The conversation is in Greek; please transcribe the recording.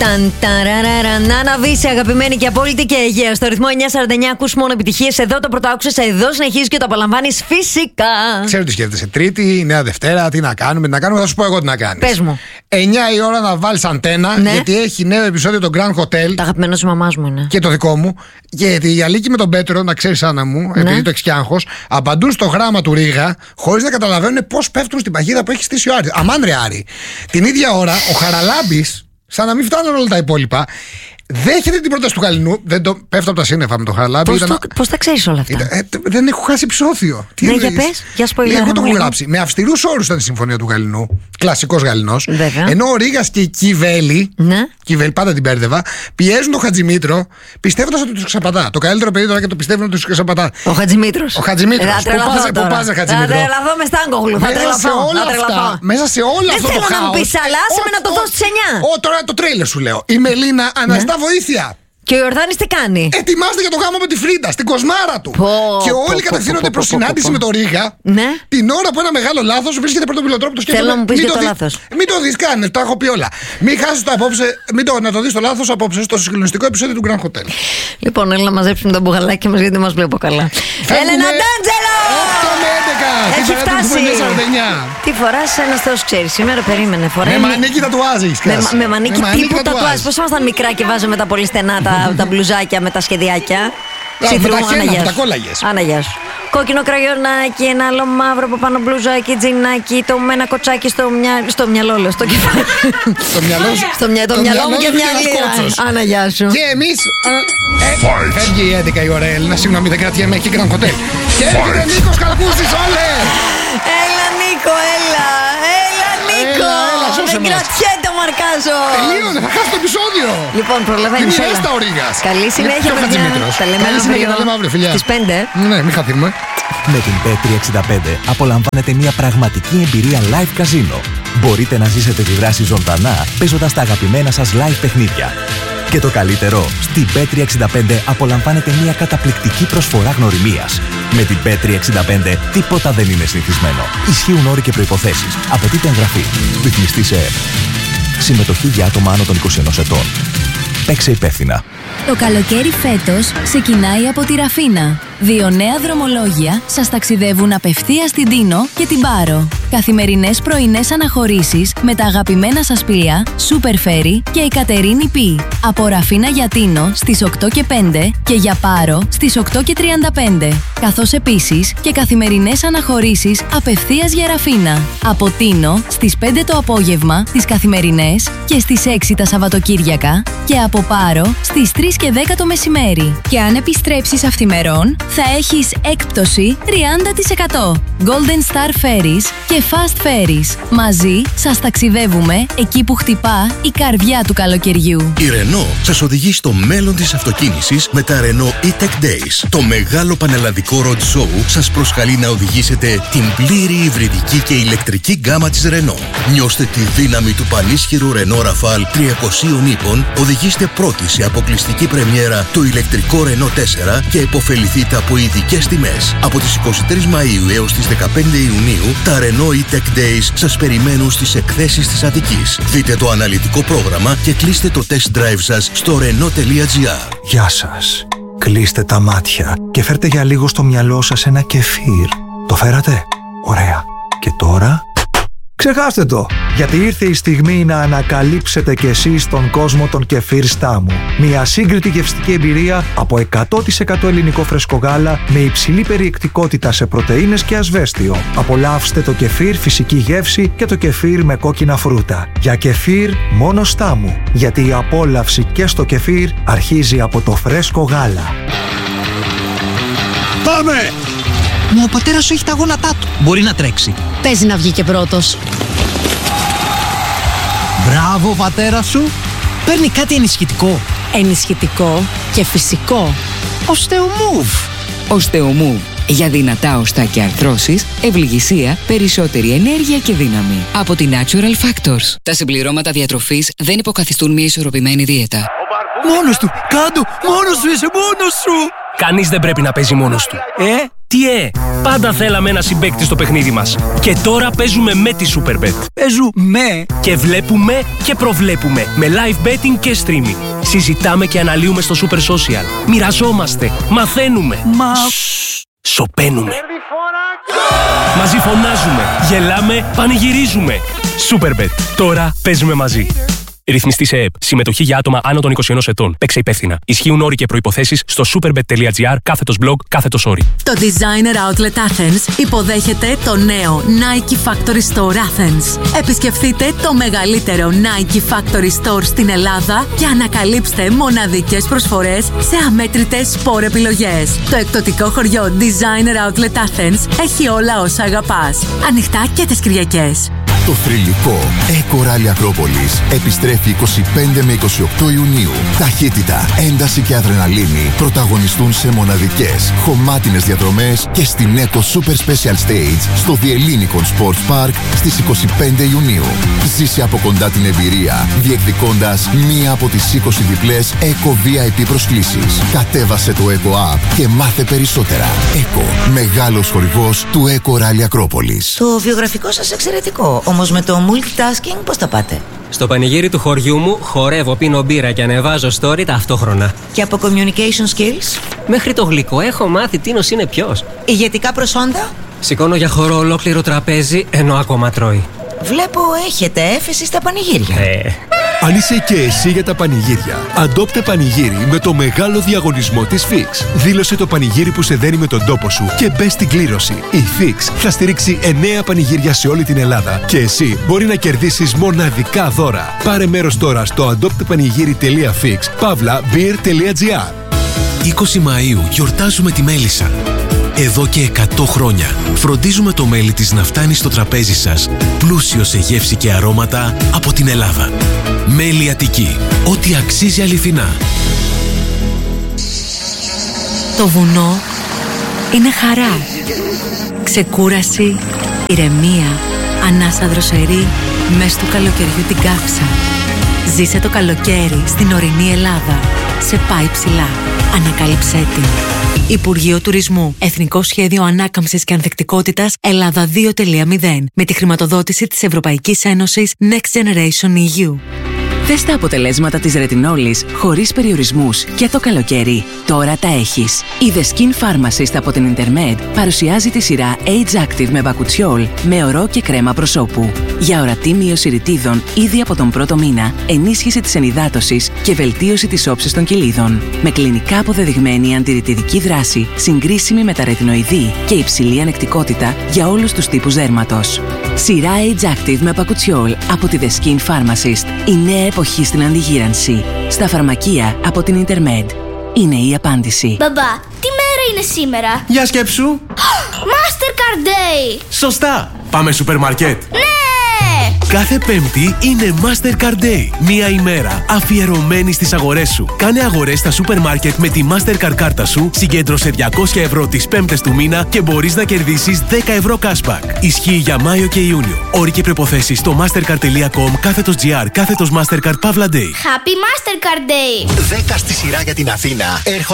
Να Βύση, αγαπημένη και απόλυτη και Αιγαία. Στο ρυθμό 949 ακούς μόνο επιτυχίες. Εδώ το πρώτο άκουσες, εδώ συνεχίζεις και το απολαμβάνεις φυσικά. Ξέρω τι σκέφτεσαι. Τρίτη, Νέα Δευτέρα, τι να κάνουμε. Θα σου πω εγώ τι να κάνεις. Πες μου. 9 η ώρα να βάλεις αντένα, ναι. Γιατί έχει νέο επεισόδιο το Grand Hotel. Το αγαπημένο της μαμάς μου είναι. Και το δικό μου. Γιατί η Αλίκη με τον Πέτρο, να ξέρεις, Άννα μου, ναι. Επειδή το έχεις και άγχος, απαντούν στο γράμμα του Ρίγα χωρίς να καταλαβαίνουν πώς πέφτουν στην παγίδα που έχει στήσει ο Άρης. Αμάν ρε Άρη. Την ίδια ώρα ο Χαραλάμπης, σαν να μην φτάνουν όλα τα υπόλοιπα, δέχεται την πρόταση του Γαλινού. Δεν το πέφτω από τα σύννεφα με τον Χαραλάμπη. Πώς τα ξέρεις όλα αυτά? Δεν έχω χάσει επεισόδιο. Ναι, για πες, για σποιλάρ. Εγώ το έχω γράψει. Με αυστηρούς όρους ήταν η συμφωνία του Γαλινού. Κλασικός Γαλινός. Ενώ ο Ρίγας και η Κιβέλη, Κιβέλη, πάντα την μπέρδευα, πιέζουν τον Χατζημήτρο πιστεύοντας ότι τους ξαπατά. Το καλύτερο παιδί τώρα και το πιστεύουν ότι τους ξαπατά. Ο Χατζημήτρος. Ο Χατζημήτρος. Πού πας, Χατζημήτρο? Θα τρελαθώ με Στάνκογλου. Μέσα σε όλα αυτά. Δεν θέλω να μου πεις, αλλά άσε με να το δω στις 9. Τώρα το τρέιλερ σου λέω. Η Μελίνα αναζητά βοήθεια. Και ο Ιορδάνης τι κάνει? Ετοιμάζεται για το γάμο με τη Φρίντα, στην κοσμάρα του. Και όλοι κατευθύνονται προς συνάντηση με τον Ρίγα. Ναι. Την ώρα που ένα μεγάλο λάθος βρίσκεται πρώτο πιλωτρόπο του σκέφτομαι. Θέλω να μου πεις για το λάθος. Μην το δεις καν, τα έχω πει όλα. Μην χάσεις το απόψε, να το δεις το λάθος απόψε στο συγκλονιστικό επεισόδιο του Grand Hotel. Λοιπόν, έλα να μαζέψουμε τα μπουγαλάκια μας γιατί μας βλέπω καλά. Έλενα Ντάντζελο! 8 με 11. Έχει φτάσει. Τι φοράς, ένας Θεός ξέρει. Σήμερα περίμενε. Με μανίκι τατουάζ. Με μανίκι τύπου τατουάζ. Πώς ήμασταν μικρά και βάζαμε τα πολύ στενά τα μπλουζάκια με τα σχεδιάκια. Με τα χέρια, με τα κόλλαγες. Άνα, γεια σου. Κόκκινο κραγιονάκι, ένα άλλο μαύρο από πάνω μπλουζάκι, τζινάκι, με ένα κοτσάκι στο μυαλό, λέω, στο κεφάλι. Στο μυαλό σου. Το μυαλό μου και μια λίρα. Άνα, γεια σου. Και εμείς. Φεύγει η 11 η ώρα, Έλληνα. Συγγνώμη, δεν κρατιέμαι, έχει Grand Hotel. Και έρχεται Νίκος Καλκούσης, όλε! Έλα, Νίκο, έλα. Δεν κρατιέται ο Μαρκάζο. Τελείωνε, θα χάσει το επεισόδιο. Λοιπόν, προλαβαίνεις. Τι είναι ο Ρίγας. Καλή συνέχεια, παιδιά. Τα λέμε αύριο, φιλιά. Στις 5. Ναι, μην χαθούμε. Με την Bet365 απολαμβάνετε μια πραγματική εμπειρία live καζίνο. Μπορείτε να ζήσετε τη δράση ζωντανά παίζοντας τα αγαπημένα σας live παιχνίδια. Και το καλύτερο, στην Bet365 απολαμβάνετε μια καταπληκτική προσφορά γνωριμίας. Με την Bet365 τίποτα δεν είναι συνηθισμένο. Ισχύουν όροι και προϋποθέσεις. Απαιτείται εγγραφή. Ρυθμιστή σε ΕΕΠ. Συμμετοχή για άτομα άνω των 21 ετών. Παίξε υπεύθυνα. Το καλοκαίρι φέτος ξεκινάει από τη Ραφίνα. 2 νέα δρομολόγια σας ταξιδεύουν απευθείας στην Τίνο και την Πάρο. Καθημερινές πρωινές αναχωρήσεις με τα αγαπημένα σας πλοία Super Ferry και η Κατερίνη Πι. Από Ραφίνα για Τίνο στις 8 και 5 και για Πάρο στις 8 και 35. Καθώς επίσης και καθημερινές αναχωρήσεις απευθείας για Ραφίνα. Από Τίνο στις 5 το απόγευμα τις καθημερινές και στις 6 τα Σαββατοκύριακα και από Πάρο στις 3 και 10 το μεσημέρι. Και αν επιστρέψεις αυθημερών θα έχεις έκπτωση 30%. Golden Star Ferries και Fast Ferries. Μαζί σας ταξιδεύουμε εκεί που χτυπά η καρδιά του καλοκαιριού. Η Renault σας οδηγεί στο μέλλον της αυτοκίνησης με τα Renault E-Tech Days. Το μεγάλο πανελλαδικό road show σας προσκαλεί να οδηγήσετε την πλήρη υβριδική και ηλεκτρική γκάμα της Renault. Νιώστε τη δύναμη του πανίσχυρου Renault Rafale 300 ύπων, οδηγήστε πρώτοι σε αποκλειστική πρεμιέρα το ηλεκτρικό Renault 4 και επωφεληθείτε από ειδικές τιμές. Από τις 23 Μαΐου έως τις 15 Ιουνίου, τα Renault E-Tech Days σας περιμένουν στις εκθέσεις της Αττικής. Δείτε το αναλυτικό πρόγραμμα και κλείστε το test drive σας στο Renault.gr. Γεια σας. Κλείστε τα μάτια και φέρτε για λίγο στο μυαλό σας ένα κεφίρ. Το φέρατε? Ωραία. Και τώρα? Ξεχάστε το, γιατί ήρθε η στιγμή να ανακαλύψετε κι εσείς τον κόσμο των κεφίρ Στάμου. Μια σύγκριτη γευστική εμπειρία από 100% ελληνικό φρέσκο γάλα με υψηλή περιεκτικότητα σε πρωτεΐνες και ασβέστιο. Απολαύστε το κεφίρ φυσική γεύση και το κεφίρ με κόκκινα φρούτα. Για κεφίρ μόνο Στάμου, γιατί η απόλαυση και στο κεφίρ αρχίζει από το φρέσκο γάλα. Πάμε! Μα ο πατέρας σου έχει τα γόνατά του. Μπορεί να τρέξει. Παίζει να βγει και πρώτος. Μπράβο, πατέρα σου. Παίρνει κάτι ενισχυτικό. Ενισχυτικό και φυσικό. Osteomove. Osteomove. Για δυνατά οστά και αρθρώσεις, ευληγησία, περισσότερη ενέργεια και δύναμη. Από τη Natural Factors. Τα συμπληρώματα διατροφής δεν υποκαθιστούν μια ισορροπημένη δίαιτα. Μόνος του. Κάντο. Μόνος σου είσαι. Μόνος σου. Κανείς δεν πρέπει να παίζει μόνος του. Πάντα θέλαμε ένα συμπαίκτη στο παιχνίδι μας. Και τώρα παίζουμε με τη Superbet. Παίζουμε. Και βλέπουμε και προβλέπουμε με live betting και streaming. Συζητάμε και αναλύουμε στο Super Social. Μοιραζόμαστε, μαθαίνουμε. Σωπαίνουμε. Μαζί φωνάζουμε, γελάμε, πανηγυρίζουμε. Superbet. Τώρα παίζουμε μαζί. Ρυθμιστή σε ΕΕΠ. Συμμετοχή για άτομα άνω των 21 ετών. Παίξε υπεύθυνα. Ισχύουν όροι και προϋποθέσεις στο superbet.gr/blog/όροι. Το Designer Outlet Athens υποδέχεται το νέο Nike Factory Store Athens. Επισκεφτείτε το μεγαλύτερο Nike Factory Store στην Ελλάδα και ανακαλύψτε μοναδικές προσφορές σε αμέτρητες σπορ επιλογές. Το εκπτωτικό χωριό Designer Outlet Athens έχει όλα όσα αγαπάς. Ανοιχτά και τις Κυριακές. Το θρυλικό Eco Rally Ακρόπολης επιστρέφει 25 με 28 Ιουνίου. Ταχύτητα, ένταση και αδρεναλίνη πρωταγωνιστούν σε μοναδικές, χωμάτινες διαδρομές και στην Eco Super Special Stage στο Διελλήνικον Sports Park στις 25 Ιουνίου. Ζήσε από κοντά την εμπειρία, διεκδικώντας μία από τις 20 διπλές Eco VIP προσκλήσεις. Κατέβασε το Eco App και μάθε περισσότερα. Eco, μεγάλος χορηγός του Eco Rally Ακρόπολης. Το βιογραφικό σας εξαιρετικό. Όμως με το multitasking πώς τα πάτε? Στο πανηγύρι του χωριού μου χορεύω, πίνω μπύρα και ανεβάζω story ταυτόχρονα. Και από communication skills? Μέχρι το γλυκό έχω μάθει τίνος είναι ποιος. Ηγετικά προσόντα? Σηκώνω για χορό ολόκληρο τραπέζι ενώ ακόμα τρώει. Βλέπω έχετε έφεση στα πανηγύρια. Αν είσαι και εσύ για τα πανηγύρια, αντόπτε πανηγύρι με το μεγάλο διαγωνισμό της Fix. Δήλωσε το πανηγύρι που σε δένει με τον τόπο σου και μπες στην κλήρωση. Η Fix θα στηρίξει 9 πανηγύρια σε όλη την Ελλάδα και εσύ μπορεί να κερδίσεις μοναδικά δώρα. Πάρε μέρος τώρα στο adoptepanigiri.fix/beer.gr. 20 Μαΐου γιορτάζουμε τη μέλισσα. Εδώ και 100 χρόνια φροντίζουμε το μέλι της να φτάνει στο τραπέζι σας πλούσιο σε γεύση και αρώματα από την Ελλάδα. Μέλι Αττική. Ό,τι αξίζει αληθινά. Το βουνό είναι χαρά. Ξεκούραση, ηρεμία, ανάσα δροσερή μες του καλοκαιριού την κάψα. Ζήσε το καλοκαίρι στην ορεινή Ελλάδα. Σε πάει ψηλά. Ανακάλυψέ την. Υπουργείο Τουρισμού. Εθνικό Σχέδιο Ανάκαμψης και Ανθεκτικότητας Ελλάδα 2.0. Με τη χρηματοδότηση της Ευρωπαϊκής Ένωσης Next Generation EU. Δες τα αποτελέσματα της ρετινόλης χωρίς περιορισμούς και το καλοκαίρι. Τώρα τα έχεις. Η The Skin Pharmacist από την Intermed παρουσιάζει τη σειρά Age Active με μπακουτσιόλ με ορό και κρέμα προσώπου. Για ορατή μείωση ρητίδων ήδη από τον πρώτο μήνα, ενίσχυση της ενυδάτωσης και βελτίωση της όψης των κοιλίδων. Με κλινικά αποδεδειγμένη αντιρρητιδική δράση, συγκρίσιμη με τα ρετινοειδή και υψηλή ανεκτικότητα για όλους τους τύπους δέρματος. Σειρά Age Active με μπακουτσιόλ από τη The Skin Pharmacist. Η νέα εποχή στην αντιγύρανση. Στα φαρμακεία από την Intermed. Είναι η απάντηση. Μπαμπά, τι μέρα είναι σήμερα? Για σκέψου. Mastercard Day. Σωστά. Πάμε σούπερ μάρκετ. Ναι. Κάθε Πέμπτη είναι Mastercard Day. Μία ημέρα αφιερωμένη στις αγορές σου. Κάνε αγορές στα σούπερ μάρκετ με τη Mastercard κάρτα σου, συγκέντρωσε 200 ευρώ τις πέμπτες του μήνα και μπορείς να κερδίσεις 10 ευρώ cashback. Ισχύει για Μάιο και Ιούνιο. Όροι και προϋποθέσεις στο mastercard.com/GR/Mastercard Pavla Day. Happy Mastercard Day. 10 στη σειρά για την Αθήνα.